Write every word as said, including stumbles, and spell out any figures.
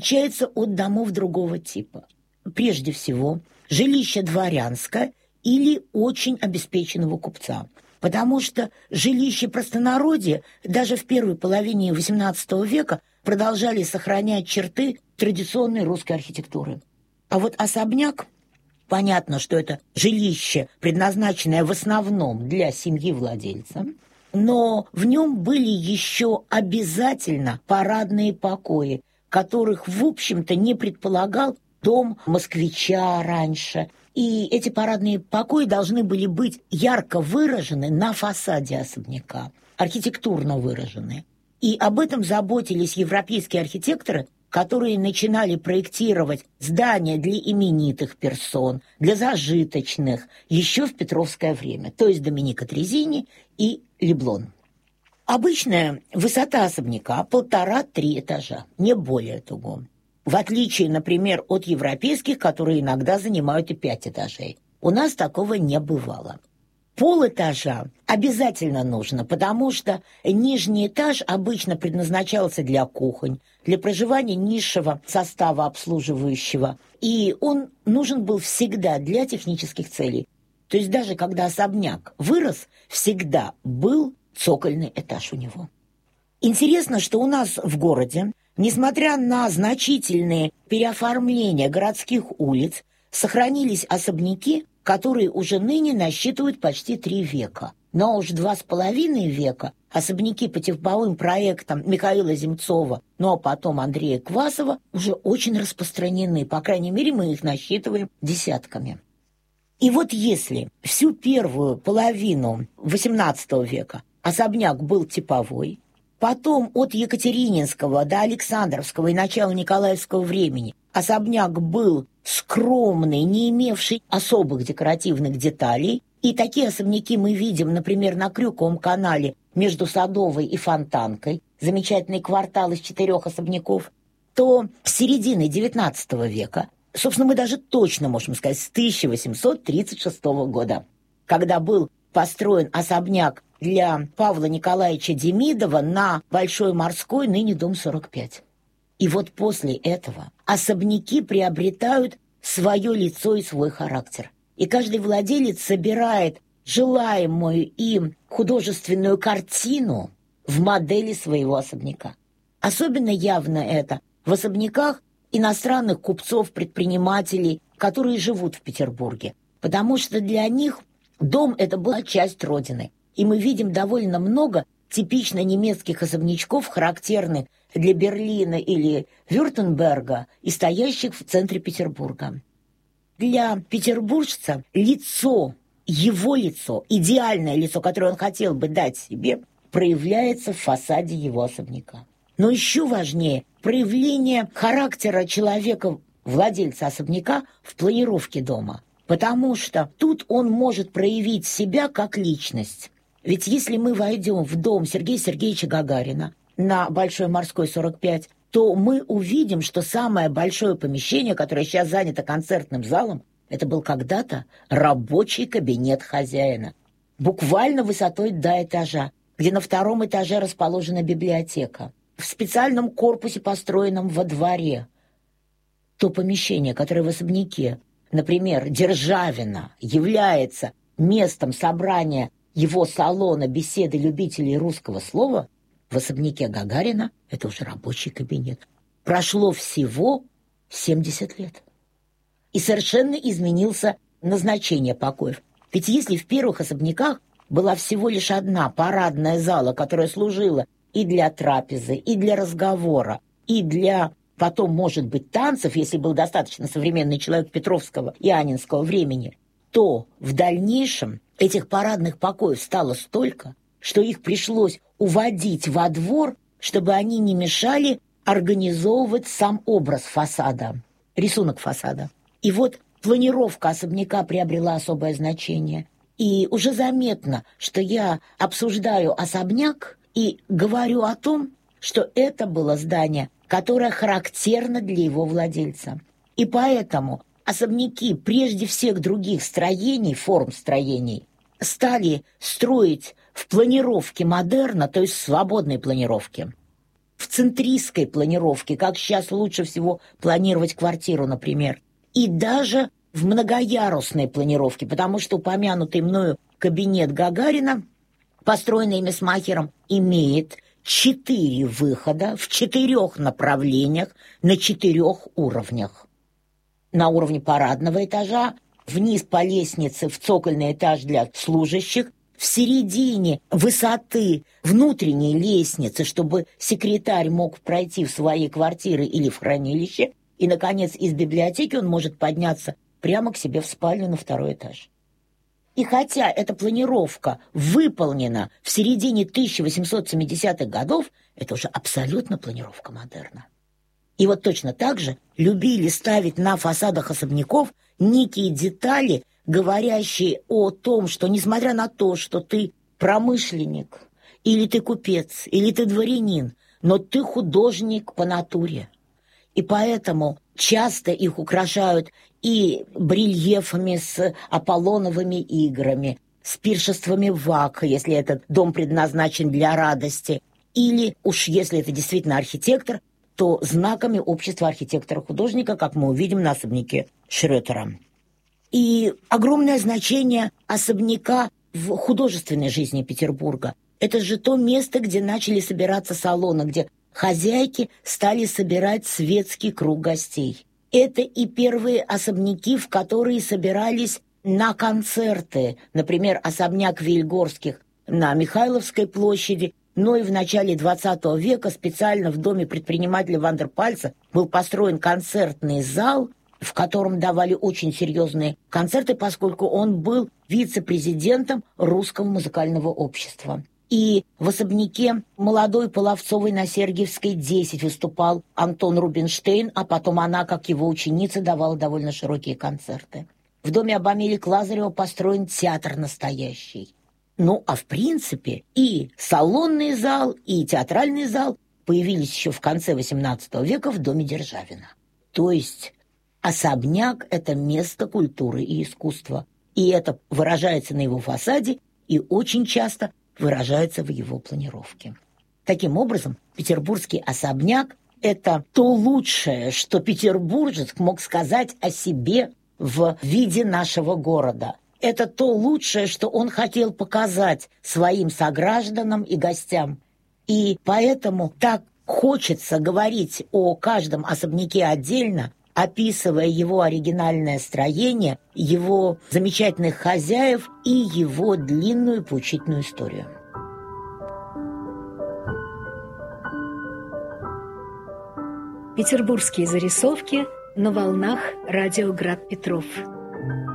отличается от домов другого типа. Прежде всего, жилище дворянское или очень обеспеченного купца. Потому что жилища простонародья даже в первой половине восемнадцатого века продолжали сохранять черты традиционной русской архитектуры. А вот особняк, понятно, что это жилище, предназначенное в основном для семьи владельца, но в нем были еще обязательно парадные покои, которых, в общем-то, не предполагал дом москвича раньше. И эти парадные покои должны были быть ярко выражены на фасаде особняка, архитектурно выражены. И об этом заботились европейские архитекторы, которые начинали проектировать здания для именитых персон, для зажиточных, еще в Петровское время, то есть Доминика Трезини и Леблон. Обычная высота особняка полтора-три этажа, не более того. В отличие, например, от европейских, которые иногда занимают и пять этажей. У нас такого не бывало. Полэтажа обязательно нужно, потому что нижний этаж обычно предназначался для кухонь, для проживания низшего состава обслуживающего, и он нужен был всегда для технических целей. То есть даже когда особняк вырос, всегда был цокольный этаж у него. Интересно, что у нас в городе, несмотря на значительные переоформления городских улиц, сохранились особняки, которые уже ныне насчитывают почти три века. Но уж два с половиной века особняки по типовым проектам Михаила Земцова, ну а потом Андрея Квасова, уже очень распространены. По крайней мере, мы их насчитываем десятками. И вот если всю первую половину восемнадцатого века особняк был типовой, потом от Екатерининского до Александровского и начала Николаевского времени особняк был скромный, не имевший особых декоративных деталей, и такие особняки мы видим, например, на Крюковом канале между Садовой и Фонтанкой, замечательный квартал из четырех особняков, то с середины девятнадцатого века, собственно, мы даже точно можем сказать, с тысяча восемьсот тридцать шестого года, когда был построен особняк для Павла Николаевича Демидова на Большой Морской, ныне дом сорок пять. И вот после этого особняки приобретают свое лицо и свой характер. И каждый владелец собирает желаемую им художественную картину в модели своего особняка. Особенно явно это в особняках иностранных купцов, предпринимателей, которые живут в Петербурге. Потому что для них дом – это была часть родины. И мы видим довольно много типично немецких особнячков, характерных для Берлина или Вюртемберга и стоящих в центре Петербурга. Для петербуржца лицо, его лицо, идеальное лицо, которое он хотел бы дать себе, проявляется в фасаде его особняка. Но еще важнее проявление характера человека, владельца особняка, в планировке дома. Потому что тут он может проявить себя как личность. Ведь если мы войдем в дом Сергея Сергеевича Гагарина на Большой Морской сорок пять, то мы увидим, что самое большое помещение, которое сейчас занято концертным залом, это был когда-то рабочий кабинет хозяина. Буквально высотой до этажа, где на втором этаже расположена библиотека. В специальном корпусе, построенном во дворе. То помещение, которое в особняке, например, Державина, является местом собрания его салона беседы любителей русского слова, в особняке Гагарина это уже рабочий кабинет. Прошло всего семьдесят лет. И совершенно изменился назначение покоев. Ведь если в первых особняках была всего лишь одна парадная зала, которая служила и для трапезы, и для разговора, и для, потом, может быть, танцев, если был достаточно современный человек Петровского и Анинского времени, то в дальнейшем этих парадных покоев стало столько, что их пришлось уводить во двор, чтобы они не мешали организовывать сам образ фасада, рисунок фасада. И вот планировка особняка приобрела особое значение. И уже заметно, что я обсуждаю особняк и говорю о том, что это было здание, которое характерно для его владельца. И поэтому особняки прежде всех других строений, форм строений, стали строить в планировке модерна, то есть в свободной планировке. в центристской планировке, как сейчас лучше всего планировать квартиру, например, и даже в многоярусной планировке, потому что упомянутый мною кабинет Гагарина, построенный Месмахером, имеет четыре выхода в четырех направлениях на четырех уровнях. На уровне парадного этажа, вниз по лестнице в цокольный этаж для служащих, в середине высоты внутренней лестницы, чтобы секретарь мог пройти в свои квартиры или в хранилище, и, наконец, из библиотеки он может подняться прямо к себе в спальню на второй этаж. И хотя эта планировка выполнена в середине тысяча восемьсот семидесятых годов, это уже абсолютно планировка модерна. И вот точно так же любили ставить на фасадах особняков некие детали, говорящие о том, что несмотря на то, что ты промышленник, или ты купец, или ты дворянин, но ты художник по натуре. И поэтому часто их украшают и барельефами с Аполлоновыми играми, с пиршествами Вака, если этот дом предназначен для радости, или уж если это действительно архитектор, то знаками общества архитектора-художника, как мы увидим на особняке Шрётера. И огромное значение особняка в художественной жизни Петербурга. Это же то место, где начали собираться салоны, где хозяйки стали собирать светский круг гостей. Это и первые особняки, в которые собирались на концерты, например, особняк Вильгорских на Михайловской площади, но и в начале двадцатого века специально в доме предпринимателя Вандерпальца был построен концертный зал, в котором давали очень серьезные концерты, поскольку он был вице-президентом Русского музыкального общества. И в особняке молодой Половцовой на Сергиевской, десять, выступал Антон Рубинштейн, а потом она, как его ученица, давала довольно широкие концерты. В доме Абамелик Лазарева построен театр настоящий. Ну, а в принципе и салонный зал, и театральный зал появились еще в конце восемнадцатого века в доме Державина. То есть особняк – это место культуры и искусства. И это выражается на его фасаде и очень часто выражается в его планировке. Таким образом, петербургский особняк – это то лучшее, что петербуржец мог сказать о себе в виде нашего города. Это то лучшее, что он хотел показать своим согражданам и гостям. И поэтому так хочется говорить о каждом особняке отдельно, описывая его оригинальное строение, его замечательных хозяев и его длинную поучительную историю. Петербургские зарисовки на волнах радио Град Петров.